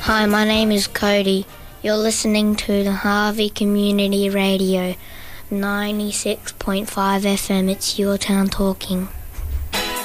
Hi, my name is Cody. You're listening to the Harvey Community Radio 96.5 FM. It's your town talking.